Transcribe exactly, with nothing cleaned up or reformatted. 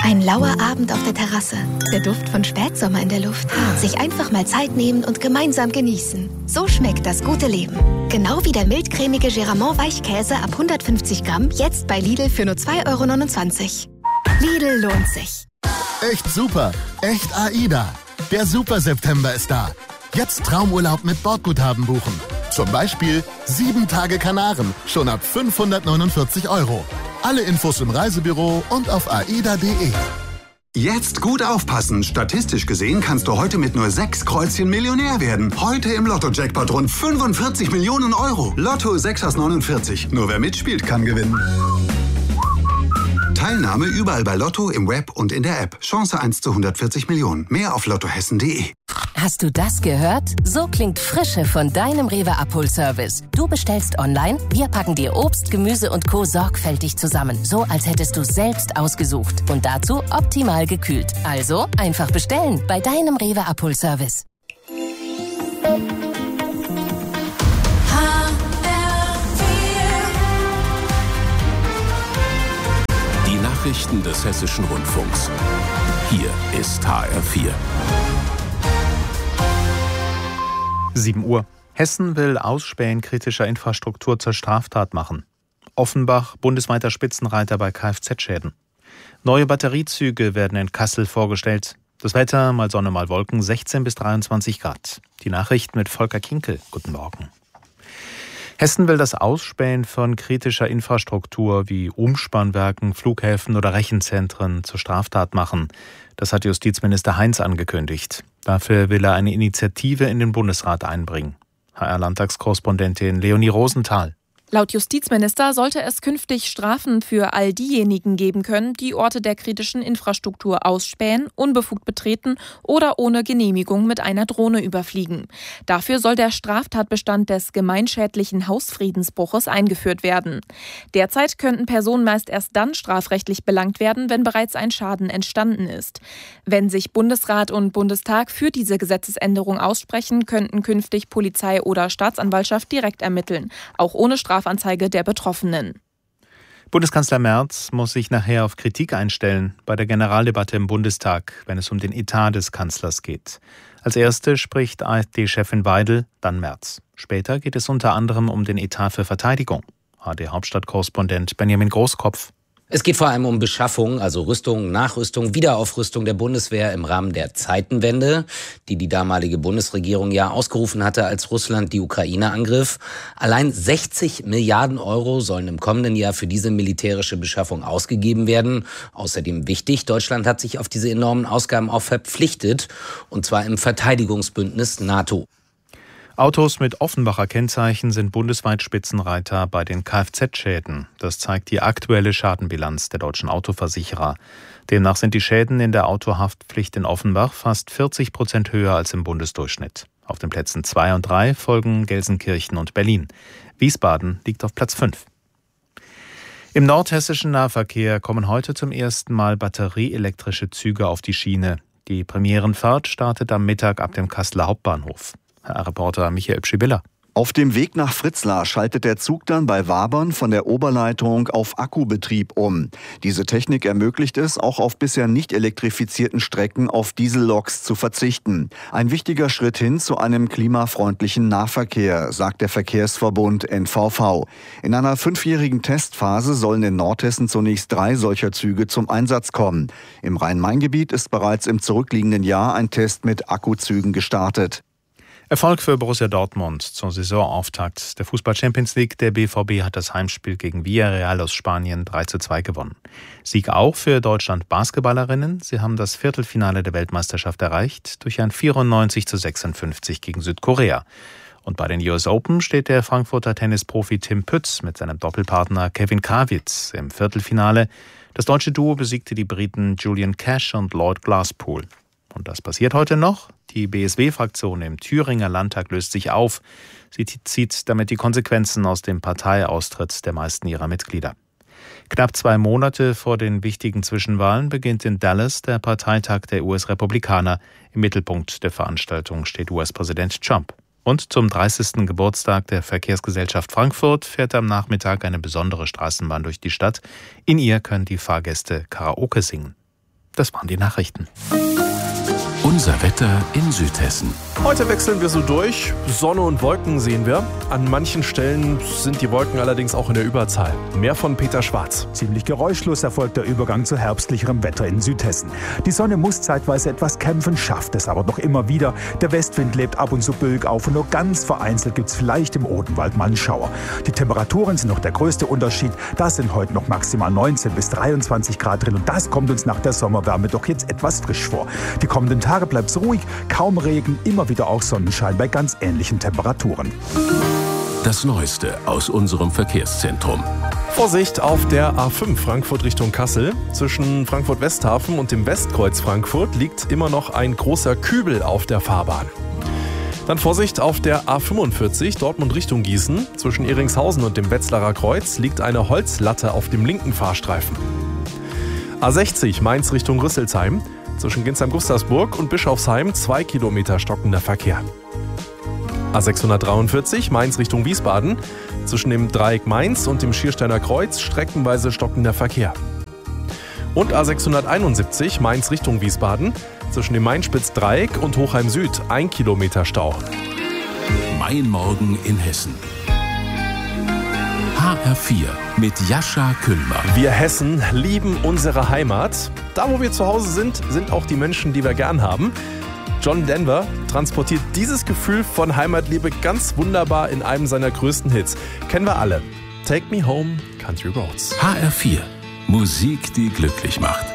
Ein lauer Abend auf der Terrasse. Der Duft von Spätsommer in der Luft. Sich einfach mal Zeit nehmen und gemeinsam genießen. So schmeckt das gute Leben. Genau wie der mildcremige Geramont Weichkäse ab hundertfünfzig Gramm. Jetzt bei Lidl für nur zwei Euro neunundzwanzig. Lidl lohnt sich. Echt super. Echt AIDA. Der Super-September ist da. Jetzt Traumurlaub mit Bordguthaben buchen. Zum Beispiel sieben Tage Kanaren. Schon ab fünfhundertneunundvierzig Euro. Alle Infos im Reisebüro und auf aida punkt de. Jetzt gut aufpassen. Statistisch gesehen kannst du heute mit nur sechs Kreuzchen Millionär werden. Heute im Lotto-Jackpot rund fünfundvierzig Millionen Euro. Lotto sechs aus neunundvierzig. Nur wer mitspielt, kann gewinnen. Teilnahme überall bei Lotto, im Web und in der App. Chance eins zu hundertvierzig Millionen. Mehr auf lottohessen punkt de. Hast du das gehört? So klingt Frische von deinem Rewe-Abholservice. Du bestellst online, wir packen dir Obst, Gemüse und Co. sorgfältig zusammen. So, als hättest du selbst ausgesucht. Und dazu optimal gekühlt. Also, einfach bestellen bei deinem Rewe-Abholservice. Die Nachrichten des Hessischen Rundfunks. Hier ist H R vier. sieben Uhr. Hessen will Ausspähen kritischer Infrastruktur zur Straftat machen. Offenbach, bundesweiter Spitzenreiter bei Kfz-Schäden. Neue Batteriezüge werden in Kassel vorgestellt. Das Wetter, mal Sonne, mal Wolken, sechzehn bis dreiundzwanzig Grad. Die Nachrichten mit Volker Kinkel. Guten Morgen. Hessen will das Ausspähen von kritischer Infrastruktur wie Umspannwerken, Flughäfen oder Rechenzentren zur Straftat machen. Das hat Justizminister Heinz angekündigt. Dafür will er eine Initiative in den Bundesrat einbringen. H R-Landtagskorrespondentin Leonie Rosenthal. Laut Justizminister sollte es künftig Strafen für all diejenigen geben können, die Orte der kritischen Infrastruktur ausspähen, unbefugt betreten oder ohne Genehmigung mit einer Drohne überfliegen. Dafür soll der Straftatbestand des gemeinschädlichen Hausfriedensbruches eingeführt werden. Derzeit könnten Personen meist erst dann strafrechtlich belangt werden, wenn bereits ein Schaden entstanden ist. Wenn sich Bundesrat und Bundestag für diese Gesetzesänderung aussprechen, könnten künftig Polizei oder Staatsanwaltschaft direkt ermitteln, auch ohne Strafanzeige der Betroffenen. Bundeskanzler Merz muss sich nachher auf Kritik einstellen bei der Generaldebatte im Bundestag, wenn es um den Etat des Kanzlers geht. Als erste spricht AfD-Chefin Weidel, dann Merz. Später geht es unter anderem um den Etat für Verteidigung. H D-Hauptstadtkorrespondent Benjamin Großkopf. Es geht vor allem um Beschaffung, also Rüstung, Nachrüstung, Wiederaufrüstung der Bundeswehr im Rahmen der Zeitenwende, die die damalige Bundesregierung ja ausgerufen hatte, als Russland die Ukraine angriff. Allein sechzig Milliarden Euro sollen im kommenden Jahr für diese militärische Beschaffung ausgegeben werden. Außerdem wichtig, Deutschland hat sich auf diese enormen Ausgaben auch verpflichtet, und zwar im Verteidigungsbündnis NATO. Autos mit Offenbacher Kennzeichen sind bundesweit Spitzenreiter bei den Kfz-Schäden. Das zeigt die aktuelle Schadenbilanz der deutschen Autoversicherer. Demnach sind die Schäden in der Autohaftpflicht in Offenbach fast vierzig Prozent höher als im Bundesdurchschnitt. Auf den Plätzen zwei und drei folgen Gelsenkirchen und Berlin. Wiesbaden liegt auf Platz fünf. Im nordhessischen Nahverkehr kommen heute zum ersten Mal batterieelektrische Züge auf die Schiene. Die Premierenfahrt startet am Mittag ab dem Kasseler Hauptbahnhof. Herr Reporter Michael Pschibilla. Auf dem Weg nach Fritzlar schaltet der Zug dann bei Wabern von der Oberleitung auf Akkubetrieb um. Diese Technik ermöglicht es, auch auf bisher nicht elektrifizierten Strecken auf Dieselloks zu verzichten. Ein wichtiger Schritt hin zu einem klimafreundlichen Nahverkehr, sagt der Verkehrsverbund N V V. In einer fünfjährigen Testphase sollen in Nordhessen zunächst drei solcher Züge zum Einsatz kommen. Im Rhein-Main-Gebiet ist bereits im zurückliegenden Jahr ein Test mit Akkuzügen gestartet. Erfolg für Borussia Dortmund zur Saisonauftakt der Fußball-Champions League. Der B V B hat das Heimspiel gegen Villarreal aus Spanien drei zu zwei gewonnen. Sieg auch für Deutschland-Basketballerinnen. Sie haben das Viertelfinale der Weltmeisterschaft erreicht durch ein vierundneunzig zu sechsundfünfzig gegen Südkorea. Und bei den U S Open steht der Frankfurter Tennisprofi Tim Pütz mit seinem Doppelpartner Kevin Krawitz im Viertelfinale. Das deutsche Duo besiegte die Briten Julian Cash und Lloyd Glasspool. Und das passiert heute noch. Die B S W-Fraktion im Thüringer Landtag löst sich auf. Sie zieht damit die Konsequenzen aus dem Parteiaustritt der meisten ihrer Mitglieder. Knapp zwei Monate vor den wichtigen Zwischenwahlen beginnt in Dallas der Parteitag der U S-Republikaner. Im Mittelpunkt der Veranstaltung steht U S-Präsident Trump. Und zum dreißigsten Geburtstag der Verkehrsgesellschaft Frankfurt fährt am Nachmittag eine besondere Straßenbahn durch die Stadt. In ihr können die Fahrgäste Karaoke singen. Das waren die Nachrichten. Unser Wetter in Südhessen. Heute wechseln wir so durch. Sonne und Wolken sehen wir. An manchen Stellen sind die Wolken allerdings auch in der Überzahl. Mehr von Peter Schwarz. Ziemlich geräuschlos erfolgt der Übergang zu herbstlicherem Wetter in Südhessen. Die Sonne muss zeitweise etwas kämpfen, schafft es aber noch immer wieder. Der Westwind lebt ab und zu böig auf und nur ganz vereinzelt gibt es vielleicht im Odenwald mal einen Schauer. Die Temperaturen sind noch der größte Unterschied. Da sind heute noch maximal neunzehn bis dreiundzwanzig Grad drin und das kommt uns nach der Sommerwärme doch jetzt etwas frisch vor. Die kommenden Tage bleibt es ruhig, kaum Regen, immer wieder auch Sonnenschein bei ganz ähnlichen Temperaturen. Das Neueste aus unserem Verkehrszentrum. Vorsicht auf der A fünf Frankfurt Richtung Kassel. Zwischen Frankfurt-Westhafen und dem Westkreuz Frankfurt liegt immer noch ein großer Kübel auf der Fahrbahn. Dann Vorsicht auf der A fünfundvierzig Dortmund Richtung Gießen. Zwischen Ehringshausen und dem Wetzlarer Kreuz liegt eine Holzlatte auf dem linken Fahrstreifen. A sechzig Mainz Richtung Rüsselsheim. Zwischen Ginsheim-Gustavsburg und Bischofsheim zwei Kilometer stockender Verkehr. A sechshundertdreiundvierzig Mainz Richtung Wiesbaden. Zwischen dem Dreieck Mainz und dem Schiersteiner Kreuz streckenweise stockender Verkehr. Und A sechshunderteinundsiebzig Mainz Richtung Wiesbaden. Zwischen dem Mainspitz-Dreieck und Hochheim Süd ein Kilometer Stau. Mein Morgen in Hessen. H R vier mit Jascha Küllmer. Wir Hessen lieben unsere Heimat. Da, wo wir zu Hause sind, sind auch die Menschen, die wir gern haben. John Denver transportiert dieses Gefühl von Heimatliebe ganz wunderbar in einem seiner größten Hits. Kennen wir alle. Take Me Home, Country Roads. H R vier. Musik, die glücklich macht.